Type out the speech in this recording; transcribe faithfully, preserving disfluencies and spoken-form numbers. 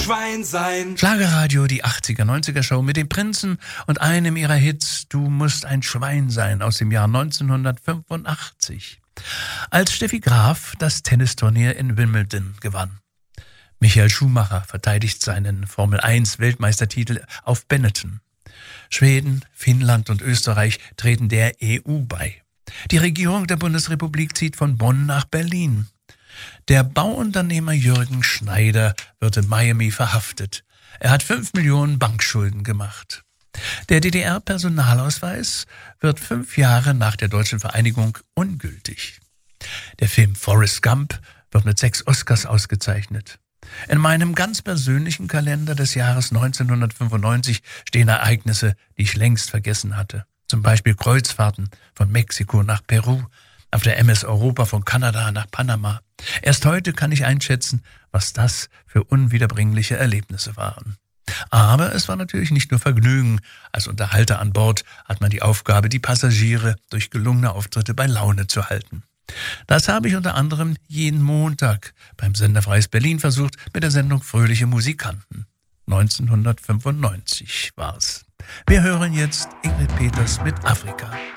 Schwein sein. Schlagerradio, die achtziger, neunziger Show mit dem Prinzen und einem ihrer Hits Du musst ein Schwein sein aus dem Jahr neunzehnhundertfünfundachtzig. Als Steffi Graf das Tennisturnier in Wimbledon gewann. Michael Schumacher verteidigt seinen Formel eins Weltmeistertitel auf Benetton. Schweden, Finnland und Österreich treten der E U bei. Die Regierung der Bundesrepublik zieht von Bonn nach Berlin. Der Bauunternehmer Jürgen Schneider wird in Miami verhaftet. Er hat fünf Millionen Bankschulden gemacht. Der D D R-Personalausweis wird fünf Jahre nach der deutschen Vereinigung ungültig. Der Film Forrest Gump wird mit sechs Oscars ausgezeichnet. In meinem ganz persönlichen Kalender des Jahres neunzehnhundertfünfundneunzig stehen Ereignisse, die ich längst vergessen hatte. Zum Beispiel Kreuzfahrten von Mexiko nach Peru, auf der M S Europa von Kanada nach Panama. Erst heute kann ich einschätzen, was das für unwiederbringliche Erlebnisse waren. Aber es war natürlich nicht nur Vergnügen. Als Unterhalter an Bord hat man die Aufgabe, die Passagiere durch gelungene Auftritte bei Laune zu halten. Das habe ich unter anderem jeden Montag beim Sender Freies Berlin versucht mit der Sendung Fröhliche Musikanten. neunzehnhundertfünfundneunzig war's. Wir hören jetzt Ingrid Peters mit Afrika.